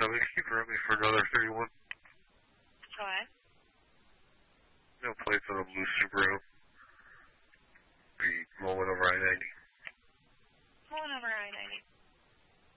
coming. Can you grab me for another 31? Go ahead. No plates on a blue Subaru. Be rolling over I-90. Pulling over I-90.